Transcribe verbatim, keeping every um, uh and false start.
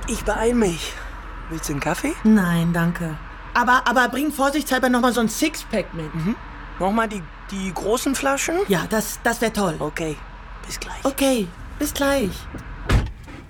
Ich beeil mich. Willst du einen Kaffee? Nein, danke. Aber, aber bring vorsichtshalber noch mal so ein Sixpack mit. Mhm. Nochmal die, die großen Flaschen? Ja, das, das wäre toll. Okay, bis gleich. Okay, bis gleich.